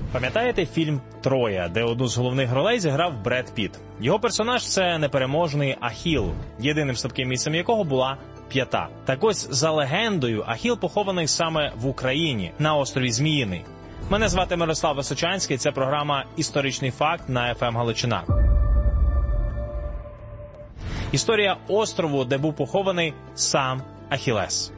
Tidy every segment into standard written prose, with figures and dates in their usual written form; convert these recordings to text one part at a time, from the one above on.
Пам'ятаєте фільм «Троя», де одну з головних ролей зіграв Бред Піт? Його персонаж – це непереможний Ахіл, єдиним слабким місцем якого була п'ята. Так ось, за легендою, Ахіл похований саме в Україні, на острові Зміїний. Мене звати Мирослав Височанський, це програма «Історичний факт» на FM Галичина. Історія острову, де був похований сам Ахілес.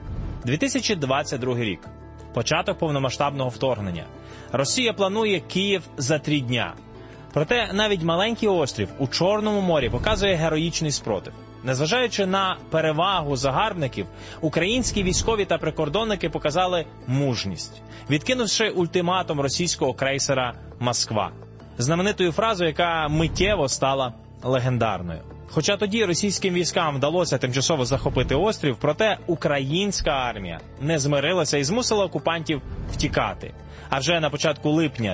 2022 рік. Початок повномасштабного вторгнення. Росія планує Київ за 3 дня. Проте навіть маленький острів у Чорному морі показує героїчний спротив. Незважаючи на перевагу загарбників, українські військові та прикордонники показали мужність, відкинувши ультиматум російського крейсера «Москва». Знаменитою фразою, яка миттєво стала легендарною. Хоча тоді російським військам вдалося тимчасово захопити острів, проте українська армія не змирилася і змусила окупантів втікати. А вже на початку липня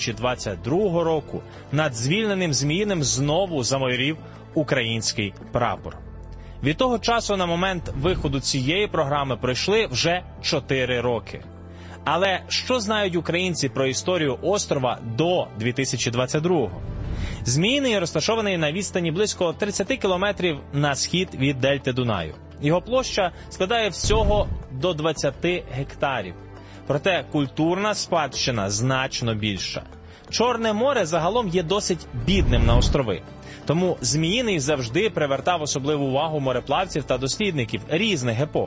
2022 року над звільненим Зміїним знову замайорів український прапор. Від того часу на момент виходу цієї програми пройшли вже 4 роки. Але що знають українці про історію острова до 2022-го? Зміїний розташований на відстані близько 30 кілометрів на схід від дельти Дунаю. Його площа складає всього до 20 гектарів. Проте культурна спадщина значно більша. Чорне море загалом є досить бідним на острови. Тому Зміїний завжди привертав особливу увагу мореплавців та дослідників різних епох.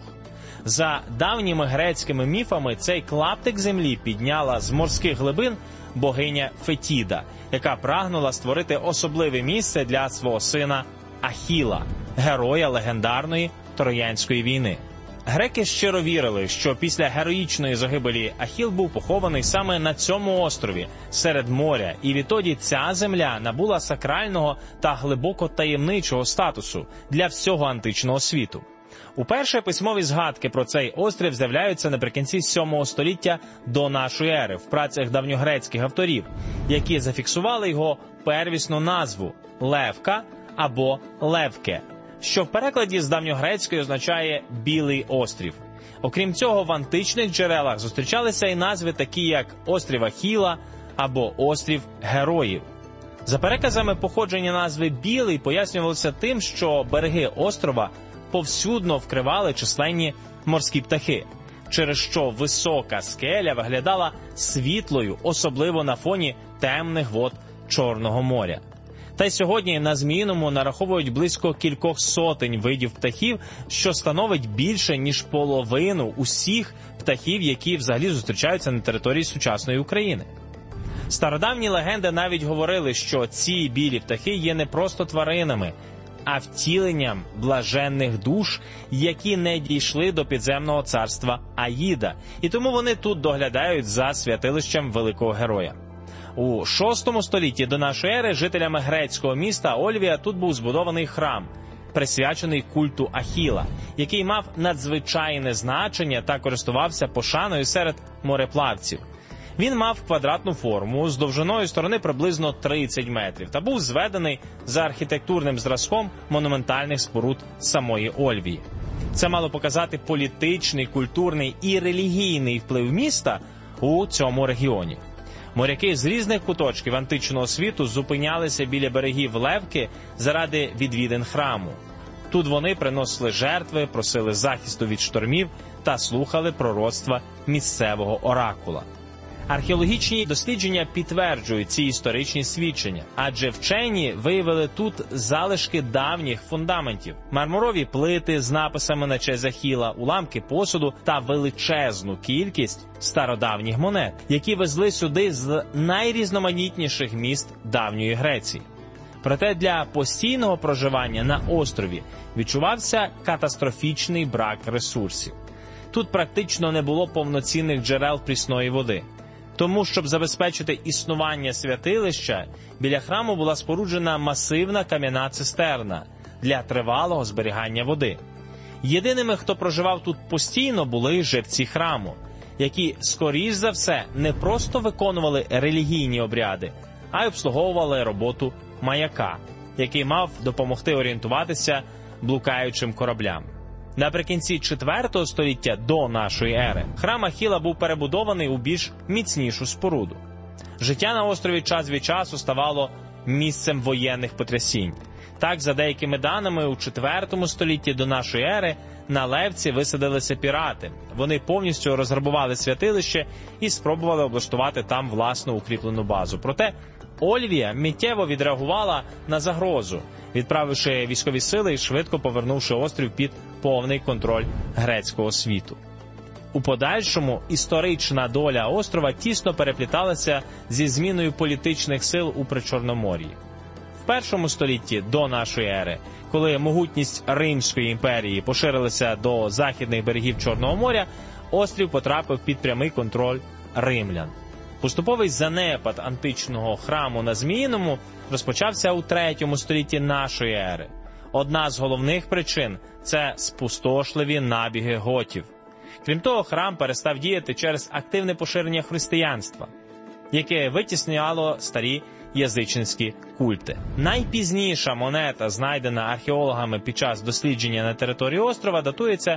За давніми грецькими міфами цей клаптик землі підняла з морських глибин богиня Фетіда, яка прагнула створити особливе місце для свого сина Ахіла, героя легендарної Троянської війни. Греки щиро вірили, що після героїчної загибелі Ахіл був похований саме на цьому острові, серед моря, і відтоді ця земля набула сакрального та глибоко таємничого статусу для всього античного світу. Уперше письмові згадки про цей острів з'являються наприкінці 7 століття до нашої ери в працях давньогрецьких авторів, які зафіксували його первісну назву – Левка або Левке, що в перекладі з давньогрецької означає «білий острів». Окрім цього, в античних джерелах зустрічалися і назви такі, як острів Ахіла або острів Героїв. За переказами, походження назви «білий» пояснювалося тим, що береги острова повсюдно вкривали численні морські птахи, через що висока скеля виглядала світлою, особливо на фоні темних вод Чорного моря. Та й сьогодні на Зміїному нараховують близько кількох сотень видів птахів, що становить більше, ніж половину усіх птахів, які взагалі зустрічаються на території сучасної України. Стародавні легенди навіть говорили, що ці білі птахи є не просто тваринами, а втіленням блаженних душ, які не дійшли до підземного царства Аїда, і тому вони тут доглядають за святилищем великого героя. У VI столітті до нашої ери жителями грецького міста Ольвія тут був збудований храм, присвячений культу Ахіла, який мав надзвичайне значення та користувався пошаною серед мореплавців. Він мав квадратну форму з довжиною сторони приблизно 30 метрів та був зведений за архітектурним зразком монументальних споруд самої Ольвії. Це мало показати політичний, культурний і релігійний вплив міста у цьому регіоні. Моряки з різних куточків античного світу зупинялися біля берегів Левки заради відвідин храму. Тут вони приносили жертви, просили захисту від штормів та слухали пророцтва місцевого оракула. Археологічні дослідження підтверджують ці історичні свідчення, адже вчені виявили тут залишки давніх фундаментів, мармурові плити з написами на честь Ахіла, уламки посуду та величезну кількість стародавніх монет, які везли сюди з найрізноманітніших міст давньої Греції. Проте для постійного проживання на острові відчувався катастрофічний брак ресурсів. Тут практично не було повноцінних джерел прісної води. Тому, щоб забезпечити існування святилища, біля храму була споруджена масивна кам'яна цистерна для тривалого зберігання води. Єдиними, хто проживав тут постійно, були живці храму, які, скоріш за все, не просто виконували релігійні обряди, а й обслуговували роботу маяка, який мав допомогти орієнтуватися блукаючим кораблям. Наприкінці IV століття до нашої ери храм Ахіла був перебудований у більш міцнішу споруду. Життя на острові час від часу ставало місцем воєнних потрясінь. Так, за деякими даними, у IV столітті до нашої ери на Левці висадилися пірати. Вони повністю розграбували святилище і спробували облаштувати там власну укріплену базу. Проте Ольвія миттєво відреагувала на загрозу, відправивши військові сили і швидко повернувши острів під повний контроль грецького світу. У подальшому історична доля острова тісно перепліталася зі зміною політичних сил у Причорномор'ї. В І столітті до нашої ери, коли могутність Римської імперії поширилася до західних берегів Чорного моря, острів потрапив під прямий контроль римлян. Поступовий занепад античного храму на Зміїному розпочався у III столітті нашої ери. Одна з головних причин – це спустошливі набіги готів. Крім того, храм перестав діяти через активне поширення християнства, яке витісняло старі язичницькі культи. Найпізніша монета, знайдена археологами під час дослідження на території острова, датується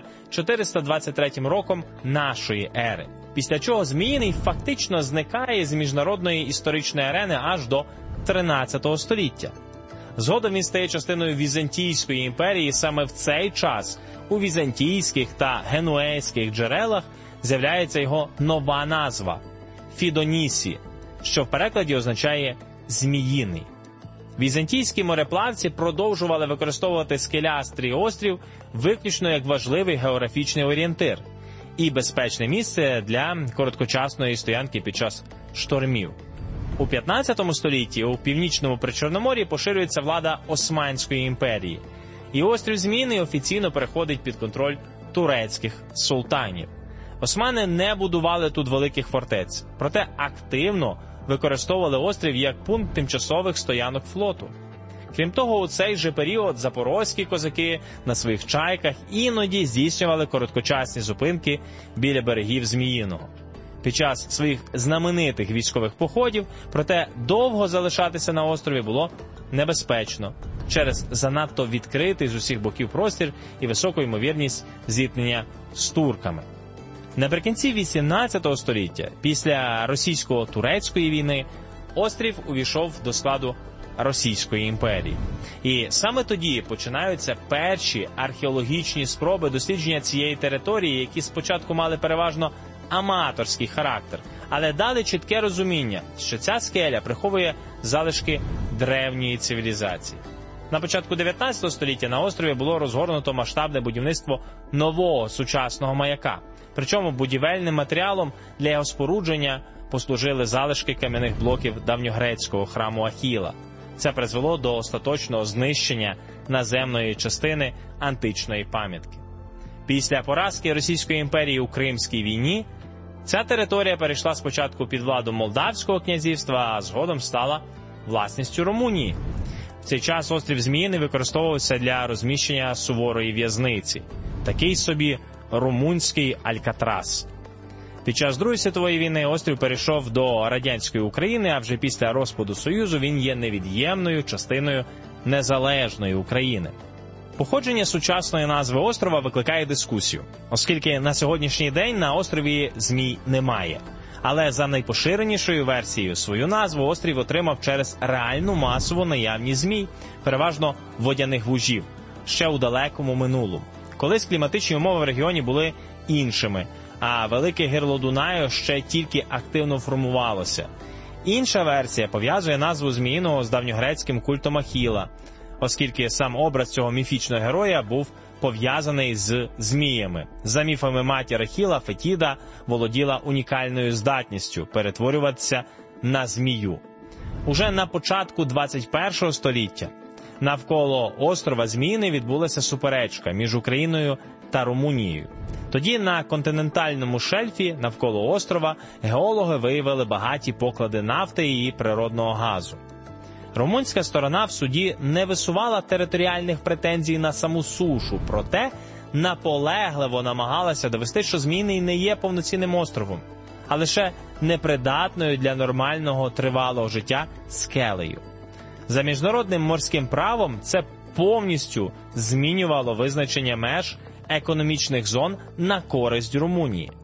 423 роком нашої ери. Після чого Зміїний фактично зникає з міжнародної історичної арени аж до 13 століття. Згодом він стає частиною Візантійської імперії. Саме в цей час у візантійських та генуезьких джерелах з'являється його нова назва – Фідонісі, що в перекладі означає «зміїний». Візантійські мореплавці продовжували використовувати скелястрий острів виключно як важливий географічний орієнтир і безпечне місце для короткочасної стоянки під час штормів. У 15 столітті у північному Причорномор'ї поширюється влада Османської імперії, і острів Зміїний офіційно переходить під контроль турецьких султанів. Османи не будували тут великих фортець, проте активно використовували острів як пункт тимчасових стоянок флоту. Крім того, у цей же період запорозькі козаки на своїх чайках іноді здійснювали короткочасні зупинки біля берегів Зміїного. Під час своїх знаменитих військових походів, проте довго залишатися на острові було небезпечно через занадто відкритий з усіх боків простір і високу ймовірність зіткнення з турками. Наприкінці 18 століття, після російсько-турецької війни, острів увійшов до складу Російської імперії. І саме тоді починаються перші археологічні спроби дослідження цієї території, які спочатку мали переважно аматорський характер, але дали чітке розуміння, що ця скеля приховує залишки древньої цивілізації. На початку 19 століття на острові було розгорнуто масштабне будівництво нового сучасного маяка. Причому будівельним матеріалом для його спорудження послужили залишки кам'яних блоків давньогрецького храму Ахіла. Це призвело до остаточного знищення наземної частини античної пам'ятки. Після поразки Російської імперії у Кримській війні ця територія перейшла спочатку під владу Молдавського князівства, а згодом стала власністю Румунії. В цей час острів Зміїний використовувався для розміщення суворої в'язниці. Такий собі румунський Алькатрас. Під час Другої світової війни острів перейшов до радянської України, а вже після розпаду Союзу він є невід'ємною частиною незалежної України. Походження сучасної назви острова викликає дискусію, оскільки на сьогоднішній день на острові змій немає. Але за найпоширенішою версією свою назву острів отримав через реальну масову наявність змій, переважно водяних вужів, ще у далекому минулому. Колись кліматичні умови в регіоні були іншими, а велике гирло Дунаю ще тільки активно формувалося. Інша версія пов'язує назву Зміїного з давньогрецьким культом Ахіла, оскільки сам образ цього міфічного героя був пов'язаний з зміями. За міфами матір Ахіла, Фетіда володіла унікальною здатністю перетворюватися на змію. Уже на початку 21 століття навколо острова Зміїний відбулася суперечка між Україною та Румунією. Тоді на континентальному шельфі навколо острова геологи виявили багаті поклади нафти і природного газу. Румунська сторона в суді не висувала територіальних претензій на саму сушу, проте наполегливо намагалася довести, що Зміїний не є повноцінним островом, а лише непридатною для нормального тривалого життя скелею. За міжнародним морським правом це повністю змінювало визначення меж економічних зон на користь Румунії.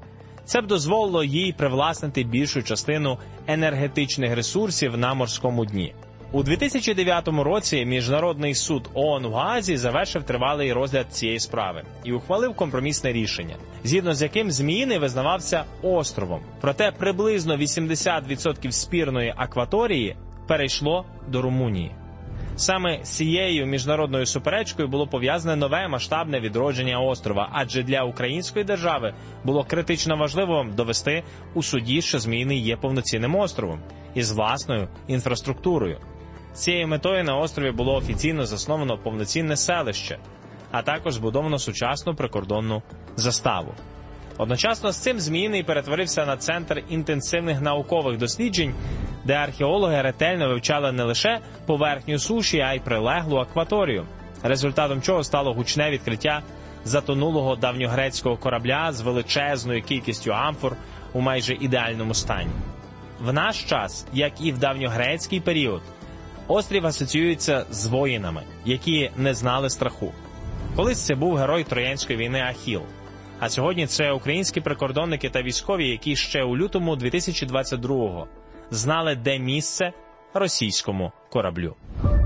Це б дозволило їй привласнити більшу частину енергетичних ресурсів на морському дні. У 2009 році Міжнародний суд ООН в Гаазі завершив тривалий розгляд цієї справи і ухвалив компромісне рішення, згідно з яким Зміїний визнавався островом. Проте приблизно 80% спірної акваторії перейшло до Румунії. Саме з цією міжнародною суперечкою було пов'язане нове масштабне відродження острова, адже для української держави було критично важливо довести у суді, що Зміїний є повноцінним островом із власною інфраструктурою. Цією метою на острові було офіційно засновано повноцінне селище, а також збудовано сучасну прикордонну заставу. Одночасно з цим Зміїний перетворився на центр інтенсивних наукових досліджень, де археологи ретельно вивчали не лише поверхню суші, а й прилеглу акваторію, результатом чого стало гучне відкриття затонулого давньогрецького корабля з величезною кількістю амфор у майже ідеальному стані. В наш час, як і в давньогрецький період, острів асоціюється з воїнами, які не знали страху. Колись це був герой Троянської війни Ахіл, а сьогодні це українські прикордонники та військові, які ще у лютому 2022-го знали, де місце російському кораблю.